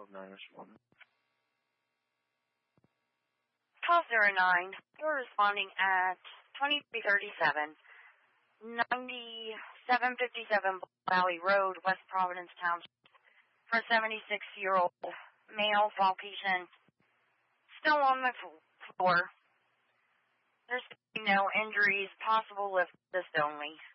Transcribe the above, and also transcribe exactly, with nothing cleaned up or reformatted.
twelve nine responding. twelve zero nine, you're responding at twenty-three thirty-seven, ninety-seven fifty-seven Valley Road, West Providence Township, for a seventy-six-year-old male fall patient, still on the floor. There's no injuries, possible lift assist only.